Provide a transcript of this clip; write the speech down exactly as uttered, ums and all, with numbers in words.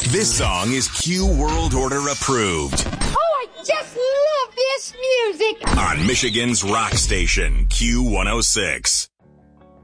This song is Q World Order approved. Oh, I just love this music. On Michigan's rock station, Q one oh six.